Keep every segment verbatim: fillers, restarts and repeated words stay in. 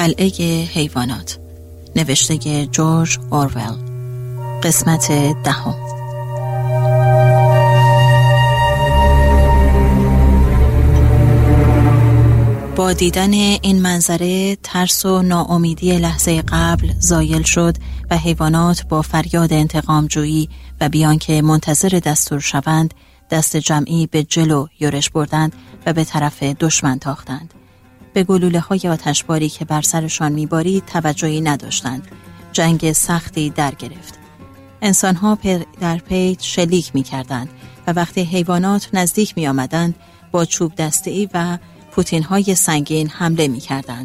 قلعه حیوانات، نوشته جورج اورول، قسمت دهم. با دیدن این منظره ترس و ناامیدی لحظه قبل زایل شد و حیوانات با فریاد انتقام جویی و بیان که منتظر دستور شوند دست جمعی به جلو یورش بردند و به طرف دشمن تاختند. به گلوله های آتشباری که بر سرشان میبارید توجهی نداشتند. جنگ سختی در گرفت. انسانها پی در پی شلیک میکردند و وقتی حیوانات نزدیک می آمدند با چوب دسته‌ای و پوتین‌های سنگین حمله می‌کردند.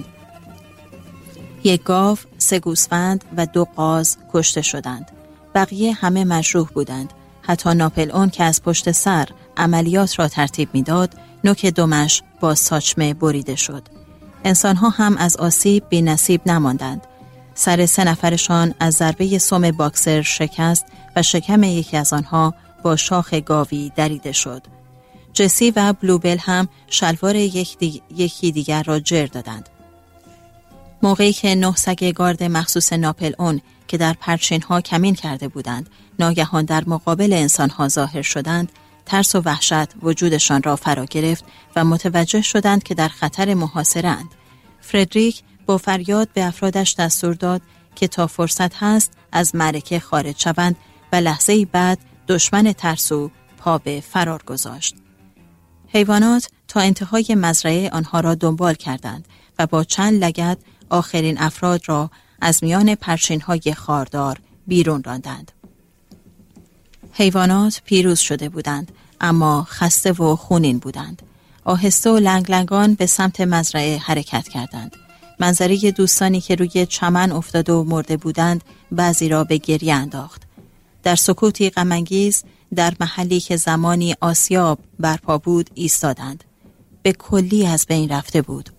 یک گاو، سه گوسفند و دو قاز کشته شدند. بقیه همه مجروح بودند. حتی ناپلئون که از پشت سر عملیات را ترتیب می‌داد، نوک دمش با ساچمه بریده شد. انسان‌ها هم از آسیب بی‌نصیب نماندند. سر سه نفرشان از ضربه سم باکسر شکست و شکم یکی از آنها با شاخ گاوی دریده شد. جسی و بلوبل هم شلوار یک دی... یکی دیگر را جر دادند. موقعی که نه سگ گارد مخصوص ناپلئون که در پرچین‌ها کمین کرده بودند ناگهان در مقابل انسان‌ها ظاهر شدند، ترس و وحشت وجودشان را فرا گرفت و متوجه شدند که در خطر محاصره‌اند. فردریک با فریاد به افرادش دستور داد که تا فرصت هست از معرکه خارج شوند و لحظه‌ای بعد دشمن ترسو پا به فرار گذاشت. حیوانات تا انتهای مزرعه آنها را دنبال کردند و با چند لگد آخرین افراد را از میان پرچین‌های خاردار بیرون راندند. حیوانات پیروز شده بودند، اما خسته و خونین بودند. آهسته و لنگ لنگان به سمت مزرعه حرکت کردند. منظره دوستانی که روی چمن افتاده و مرده بودند بعضی را به گریه انداخت. در سکوتی غم‌انگیز در محلی که زمانی آسیاب برپا بود ایستادند. به کلی از بین رفته بود.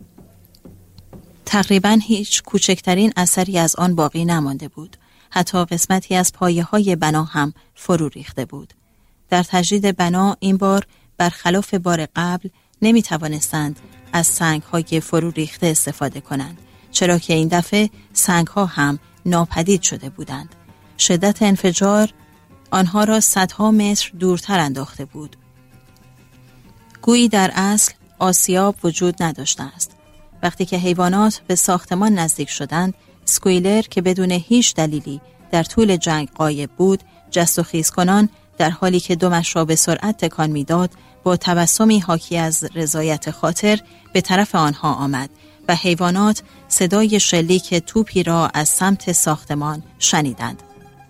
تقریباً هیچ کوچکترین اثری از آن باقی نمانده بود. حتی قسمتی از پایه‌های بنا هم فرو ریخته بود. در تجدید بنا این بار برخلاف بار قبل نمی توانستند از سنگ‌های فرو ریخته استفاده کنند، چرا که این دفعه سنگ‌ها هم ناپدید شده بودند. شدت انفجار آنها را صدها متر دورتر انداخته بود. گویی در اصل آسیاب وجود نداشته است. وقتی که حیوانات به ساختمان نزدیک شدند، اسکویلر که بدون هیچ دلیلی در طول جنگ غایب بود، جست و خیز کنان در حالی که دمش را به سرعت تکان میداد، با تبسمی حاکی از رضایت خاطر به طرف آنها آمد و حیوانات صدای شلیک توپی را از سمت ساختمان شنیدند.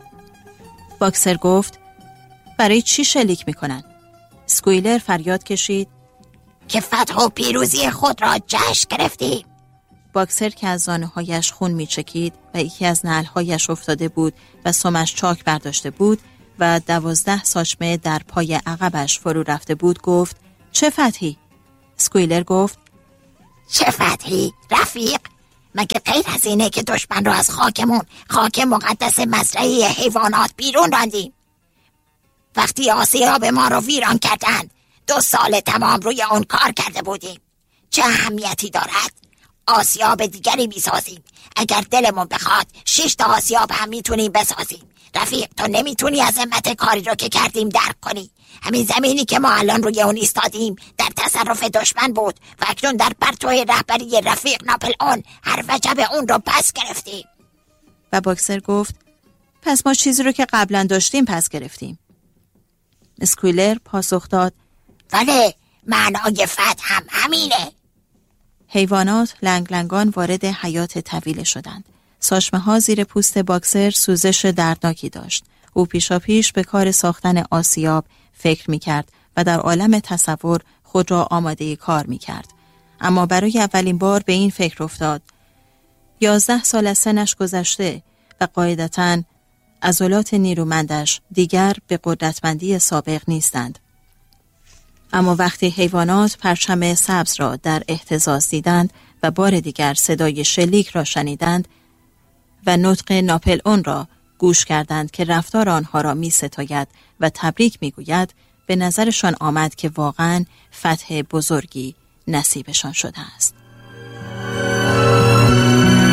باکسر گفت: برای چی شلیک میکنن؟ اسکویلر فریاد کشید: که فتح و پیروزی خود را جشن گرفتیم. باکسر که از زانوهایش خون میچکید و یکی از نعلهایش افتاده بود و سمش چاک برداشته بود و دوازده ساچمه در پای عقبش فرو رفته بود گفت: چه فتحی؟ اسکویلر گفت: چه فتحی؟ رفیق، مگه غیر از اینه که دشمن رو از خاکمون، خاک مقدس مزرعه حیوانات بیرون راندیم؟ وقتی آسیاب ما رو ویران کردند دو سال تمام روی اون کار کرده بودیم. چه اهمیتی دارد؟ آسیاب دیگری میسازیم. اگر دلمون بخواد شش تا آسیاب هم میتونیم بسازیم. رفیق، تو نمیتونی عظمت کاری رو که کردیم درک کنی. همین زمینی که ما الان روی اون ایستادیم در تصرف دشمن بود و اکنون در پرتو رهبری رفیق ناپلئون هر وجب اون رو پس گرفتیم. و باکسر گفت: پس ما چیزی رو که قبلا داشتیم پس گرفتیم. اسکویلر پاسخ داد: بله، معنای فتح هم همینه. حیوانات لنگ لنگان وارد حیات طویله شدند. ساچمه ها زیر پوست باکسر سوزش دردناکی داشت. او پیشا پیش به کار ساختن آسیاب فکر می کرد و در عالم تصور خود را آماده کار می کرد. اما برای اولین بار به این فکر افتاد: یازده سال از سنش گذشته و قاعدتاً عضلات نیرومندش دیگر به قدرتمندی سابق نیستند. اما وقتی حیوانات پرچم سبز را در اهتزاز دیدند و بار دیگر صدای شلیک را شنیدند و نطق ناپلئون را گوش کردند که رفتار آنها را می ستاید و تبریک می گوید، به نظرشان آمد که واقعاً فتح بزرگی نصیبشان شده است.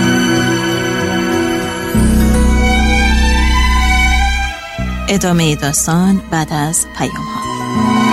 ادامه داستان بعد از پیام ها.